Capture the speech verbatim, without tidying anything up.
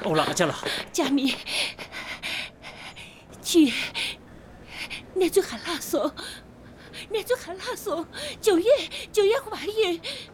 欧拉加了， 佳米，去，你最喊拉索，你最喊拉索，九月九月怀孕。